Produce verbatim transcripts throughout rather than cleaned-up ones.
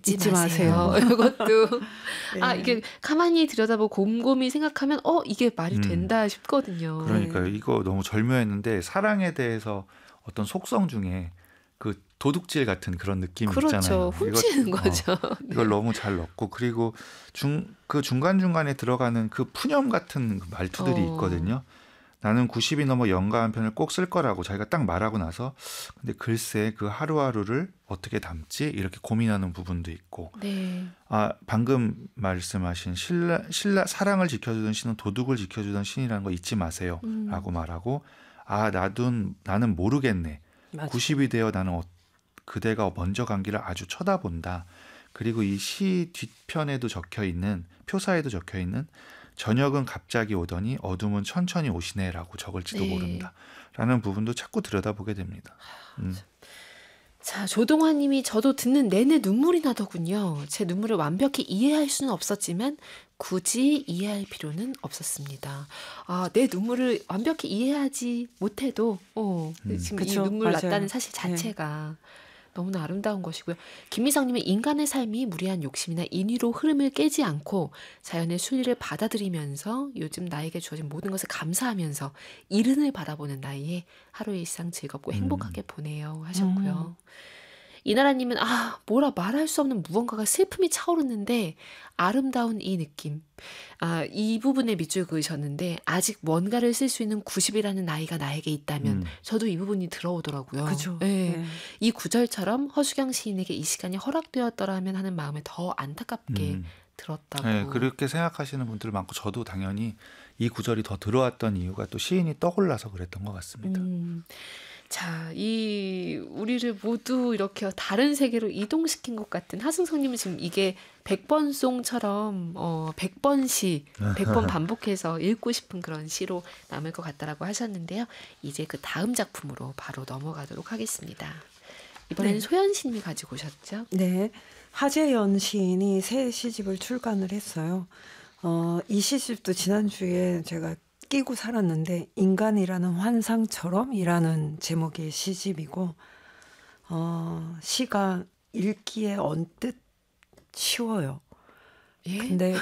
잊지, 잊지 마세요. 마세요. 이것도 네. 아 이게 가만히 들여다보고 곰곰이 생각하면 어 이게 말이 음. 된다 싶거든요. 그러니까요. 이거 너무 절묘했는데 사랑에 대해서 어떤 속성 중에 그 도둑질 같은 그런 느낌이 그렇죠. 있잖아요. 훔치는 이것, 거죠. 어, 이걸 네. 너무 잘 넣고 그리고 중, 그 중간중간에 들어가는 그 푸념 같은 말투들이 어. 있거든요. 나는 구십이 넘어 연가 한 편을 꼭 쓸 거라고 자기가 딱 말하고 나서 근데 글쎄 그 하루하루를 어떻게 담지 이렇게 고민하는 부분도 있고 네. 아 방금 말씀하신 신라, 신라 사랑을 지켜주던 신은 도둑을 지켜주던 신이라는 거 잊지 마세요 음. 라고 말하고 아 나도 나는 모르겠네 맞아요. 구십이 되어 나는 어, 그대가 먼저 간 길을 아주 쳐다본다. 그리고 이 시 뒤편에도 적혀 있는 표사에도 적혀 있는 저녁은 갑자기 오더니 어둠은 천천히 오시네라고 적을지도 네. 모른다라는 부분도 자꾸 들여다보게 됩니다. 음. 자, 조동환님이 저도 듣는 내내 눈물이 나더군요. 제 눈물을 완벽히 이해할 수는 없었지만 굳이 이해할 필요는 없었습니다. 아, 내 눈물을 완벽히 이해하지 못해도 어, 음. 지금 그쵸, 이 눈물 맞아요. 났다는 사실 자체가 너무나 아름다운 것이고요. 김미성님은 인간의 삶이 무리한 욕심이나 인위로 흐름을 깨지 않고 자연의 순리를 받아들이면서 요즘 나에게 주어진 모든 것을 감사하면서 이른을 바라보는 나이에 하루의 일상 즐겁고 행복하게 보내요 하셨고요. 이나라님은 아 뭐라 말할 수 없는 무언가가 슬픔이 차오르는데 아름다운 이 느낌. 아, 이 부분에 밑줄 그으셨는데 아직 뭔가를 쓸 수 있는 구십이라는 나이가 나에게 있다면 음. 저도 이 부분이 들어오더라고요. 그죠. 네. 네. 이 구절처럼 허수경 시인에게 이 시간이 허락되었더라면 하는 마음에 더 안타깝게 음. 들었다고. 네, 그렇게 생각하시는 분들 많고 저도 당연히 이 구절이 더 들어왔던 이유가 또 시인이 떠올라서 그랬던 것 같습니다. 음, 자, 이 우리를 모두 이렇게 다른 세계로 이동시킨 것 같은 하승성님은 지금 이게 백 번 송처럼 어, 백 번 시, 백 번 반복해서 읽고 싶은 그런 시로 남을 것 같다라고 하셨는데요. 이제 그 다음 작품으로 바로 넘어가도록 하겠습니다. 이번에는 네. 소연시님이 가지고 오셨죠? 네, 하재연 시인이 새 시집을 출간을 했어요. 어, 이 시집도 지난주에 제가 끼고 살았는데 인간이라는 환상처럼이라는 제목의 시집이고 어, 시가 읽기에 언뜻 쉬워요. 예? 근데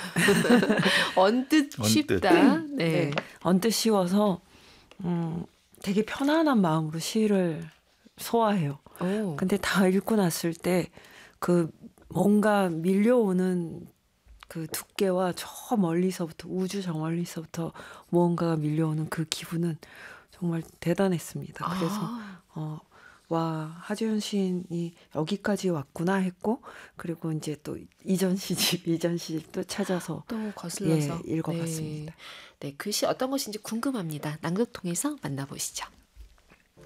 언뜻 쉽다. 네. 네, 언뜻 쉬워서 음, 되게 편안한 마음으로 시를 소화해요. 오. 근데 다 읽고 났을 때 그 뭔가 밀려오는 그 두께와 저 멀리서부터 우주 저 멀리서부터 무언가가 밀려오는 그 기분은 정말 대단했습니다. 그래서 아. 어, 와 하재현 시인이 여기까지 왔구나 했고 그리고 이제 또 이전 시집 이전 시집도 찾아서 또 거슬러서 예, 읽어봤습니다. 네. 네, 글씨 어떤 것인지 궁금합니다. 낭독 통해서 만나보시죠.